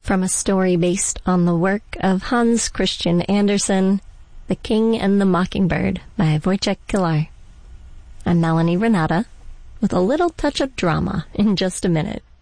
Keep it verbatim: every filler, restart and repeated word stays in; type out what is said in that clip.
From a story based on the work of Hans Christian Andersen, The King and the Mockingbird by Wojciech Kilar. I'm Melanie Renata, with a little touch of drama in just a minute.